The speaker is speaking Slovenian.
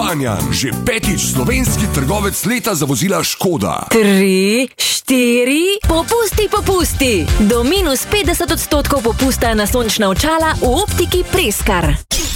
Kranjan, že 5. slovenski trgovec leta za vozila Škoda. 3, 4, popusti. Do -50% popusta na sončna očala v optiki Preskar.